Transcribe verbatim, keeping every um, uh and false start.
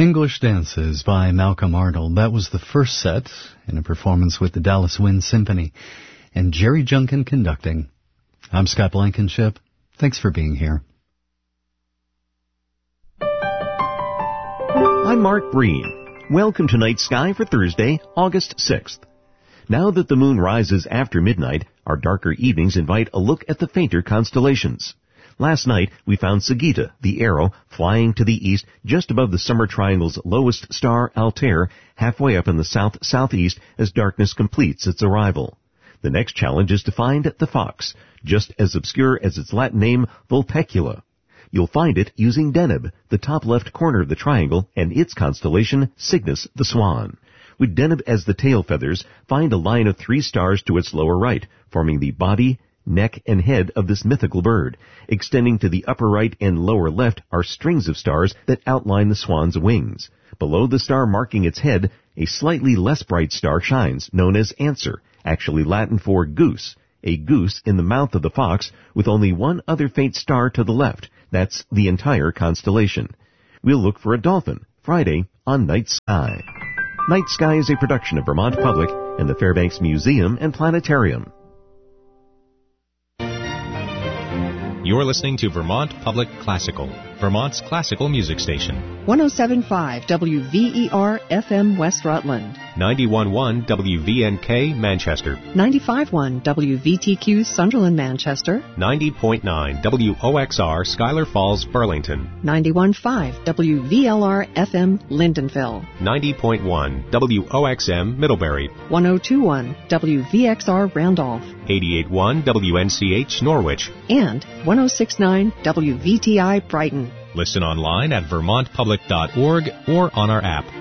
English Dances by Malcolm Arnold. That was the first set in a performance with the Dallas Wind Symphony and Jerry Junkin conducting. I'm Scott Blankenship. Thanks for being here. I'm Mark Breen. Welcome to Night Sky for Thursday, August sixth. Now that the moon rises after midnight, our darker evenings invite a look at the fainter constellations. Last night, we found Sagitta, the arrow, flying to the east just above the Summer Triangle's lowest star, Altair, halfway up in the south-southeast as darkness completes its arrival. The next challenge is to find the Fox, just as obscure as its Latin name, Vulpecula. You'll find it using Deneb, the top left corner of the triangle, and its constellation, Cygnus the Swan. With Deneb as the tail feathers, find a line of three stars to its lower right, forming the body, neck, and head of this mythical bird. Extending to the upper right and lower left are strings of stars that outline the swan's wings. Below the star marking its head, a slightly less bright star shines, known as Answer, actually Latin for goose, a goose in the mouth of the fox, with only one other faint star to the left. That's the entire constellation. We'll look for a dolphin, Friday, on Night Sky. Night Sky is a production of Vermont Public and the Fairbanks Museum and Planetarium. You're listening to Vermont Public Classical, Vermont's classical music station. one oh seven point five W V E R F M West Rutland. ninety-one point one W V N K Manchester. ninety-five point one W V T Q Sunderland Manchester. ninety point nine W O X R Schuyler Falls Burlington. ninety-one point five W V L R F M Lyndonville. ninety point one W O X M Middlebury. one oh two point one W V X R Randolph. eighty-eight point one W N C H Norwich. And one oh six point nine W V T I Brighton. Listen online at vermont public dot org or on our app.